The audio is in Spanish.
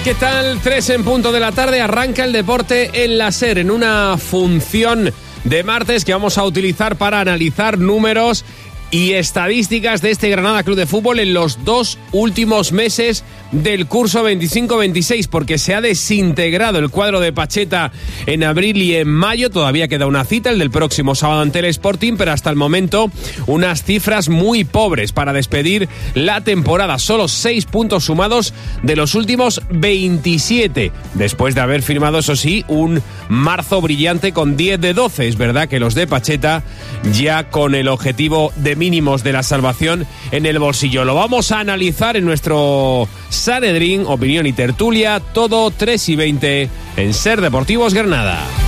¿Qué tal? 3 en punto de la tarde, arranca el deporte en la SER, en una función de martes que vamos a utilizar para analizar números y estadísticas de este Granada Club de Fútbol en los 2 últimos meses del curso 25-26, porque se ha desintegrado el cuadro de Pacheta en abril y en mayo. Todavía queda una cita, el del próximo sábado ante el Sporting, pero hasta el momento unas cifras muy pobres para despedir la temporada. Solo 6 puntos sumados de los últimos 27, después de haber firmado, eso sí, un marzo brillante con 10 de 12. Es verdad que los de Pacheta ya con el objetivo de mínimos de la salvación en el bolsillo. Lo vamos a analizar en nuestro Sanedrín, opinión y tertulia, todo 3 y 20 en SER Deportivos Granada.